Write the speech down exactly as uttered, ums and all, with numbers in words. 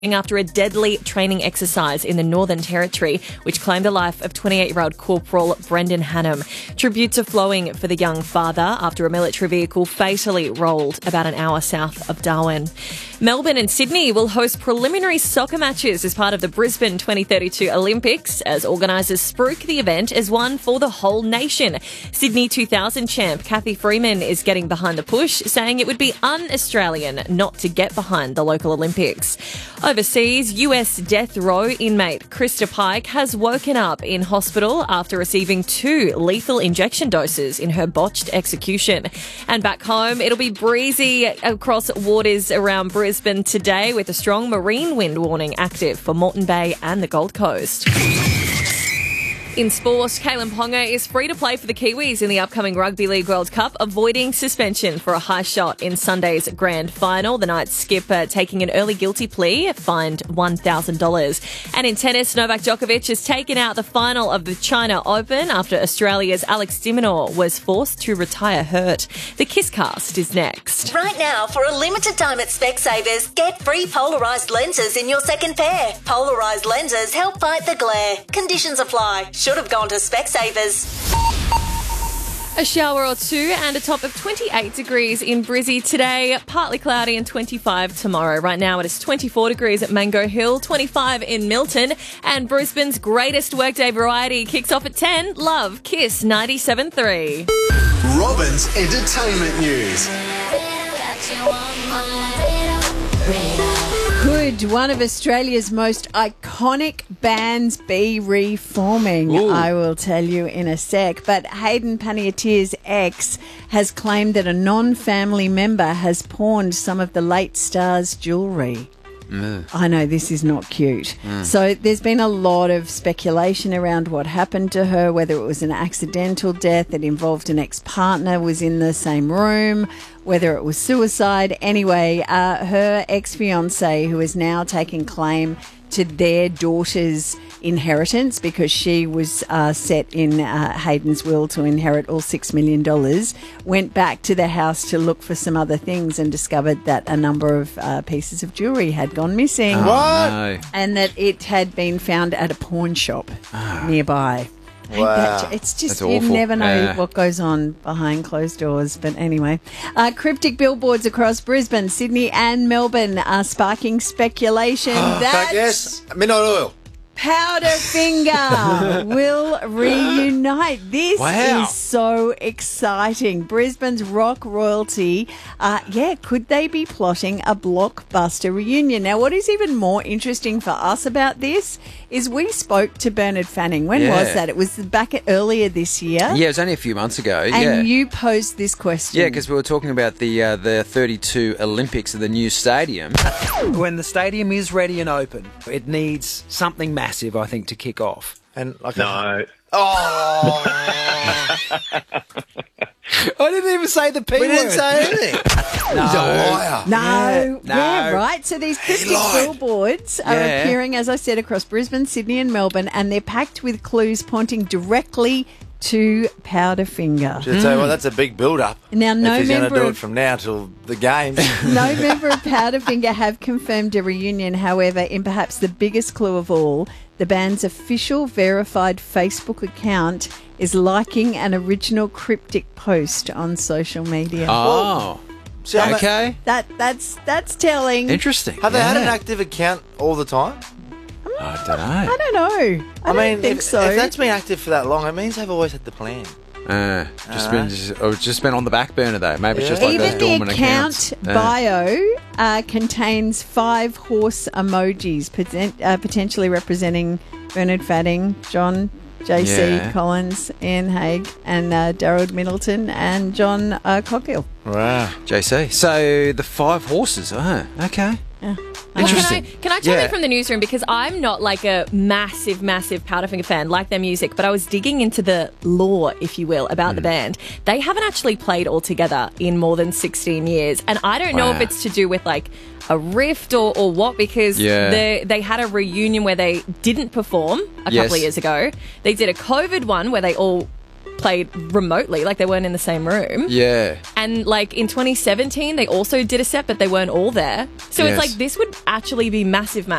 after a deadly training exercise in the Northern Territory, which claimed the life of twenty-eight-year-old Corporal Brendan Hannum. Tributes are flowing for the young father after a military vehicle fatally rolled about an hour south of Darwin. Melbourne and Sydney will host preliminary soccer matches as part of the Brisbane twenty thirty-two Olympics, as organisers spruik the event as one for the whole nation. Sydney two thousand champ Kathy Freeman is getting behind the push, saying it would be un-Australian not to get behind the local Olympics. Overseas, U S death row inmate Krista Pike has woken up in hospital after receiving two lethal injection doses in her botched execution. And back home, it'll be breezy across waters around Brisbane today, with a strong marine wind warning active for Moreton Bay and the Gold Coast. In sport, Kalen Ponga is free to play for the Kiwis in the upcoming Rugby League World Cup, avoiding suspension for a high shot in Sunday's grand final. The Knights skipper taking an early guilty plea, fined one thousand dollars. And in tennis, Novak Djokovic has taken out the final of the China Open after Australia's Alex de Minaur was forced to retire hurt. The Kisscast is next. Right now, for a limited time at Specsavers, get free polarised lenses in your second pair. Polarised lenses help fight the glare. Conditions apply. Should have gone to Specsavers. A shower or two and a top of twenty-eight degrees in Brizzy today. Partly cloudy and twenty-five tomorrow. Right now it is twenty-four degrees at Mango Hill, twenty-five in Milton. And Brisbane's greatest workday variety kicks off at ten. Love Kiss ninety-seven point three. Robin's entertainment news. Could one of Australia's most iconic bands be reforming? Ooh. I will tell you in a sec. But Hayden Panettiere's ex has claimed that a non-family member has pawned some of the late star's jewellery. Mm. I know, this is not cute. Mm. So there's been a lot of speculation around what happened to her, whether it was an accidental death that involved an ex-partner was in the same room, whether it was suicide. Anyway, uh, her ex-fiancé, who is now taking claim to their daughter's inheritance because she was uh, set in uh, Hayden's will to inherit all six million dollars, went back to the house to look for some other things and discovered that a number of uh, pieces of jewellery had gone missing. Oh, What? no. And that it had been found at a pawn shop nearby. Ain't Wow. that- It's just, That's you awful. never know Yeah. what goes on behind closed doors. But anyway, uh, cryptic billboards across Brisbane, Sydney and Melbourne are sparking speculation that Yes, midnight oil. Powderfinger will reunite. This Wow. is so exciting. Brisbane's rock royalty, uh, yeah, could they be plotting a blockbuster reunion? Now, what is even more interesting for us about this is we spoke to Bernard Fanning. When Yeah. was that? It was back at, earlier this year. Yeah, it was only a few months ago. And yeah. you posed this question. Yeah, because we were talking about the uh, the thirty-two Olympics at the new stadium. When the stadium is ready and open, it needs something massive, I think, to kick off. And like No. A, oh, I didn't even say the P we word. didn't say anything. He's a liar. No, No. yeah, right. So these cryptic lied. billboards are Yeah. appearing, as I said, across Brisbane, Sydney and Melbourne, and they're packed with clues pointing directly to Powderfinger. Just tell you what, that's a big build-up. Now, no if he's going to member do of- it from now till the games. No member of Powderfinger have confirmed a reunion. However, in perhaps the biggest clue of all, the band's official verified Facebook account is liking an original cryptic post on social media. Oh, See, I'm a- okay. That that's that's telling. Interesting. Have they had an Yeah. active account all the time? I don't know. I don't know. I, I, don't mean, think if, so. if that's been active for that long, it means they've always had the plan. Uh, just Uh. been just, oh, it's just been on the back burner though. Maybe it's just like Even those the dormant account accounts. Uh, bio uh, contains five horse emojis, poten- uh, potentially representing Bernard Fanning, John, J C Yeah. Collins, Ian Haig, and uh, Darrell Middleton, and John uh, Cockhill. Wow. J C. So the five horses. Uh, okay. Yeah. Interesting. Can I, can I tell Yeah. you from the newsroom, because I'm not like a massive, massive Powderfinger fan, like their music, but I was digging into the lore, if you will, about Hmm. the band. They haven't actually played all together in more than sixteen years. And I don't know Wow. if it's to do with like a rift or, or what, because Yeah. they, they had a reunion where they didn't perform a Yes. couple of years ago. They did a COVID one where they all played remotely, like they weren't in the same room. Yeah. And like in twenty seventeen, they also did a set, but they weren't all there. So Yes. it's like this would actually be massive,